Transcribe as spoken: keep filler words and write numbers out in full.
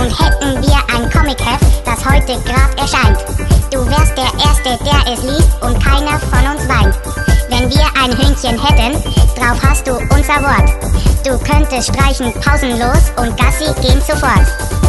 Sendung hätten wir ein Comic-Heft, das heute grad erscheint. Du wärst der Erste, der es liest und keiner von uns weint. Wenn wir ein Hündchen hätten, drauf hast du unser Wort. Du könntest streichen pausenlos und Gassi gehen sofort.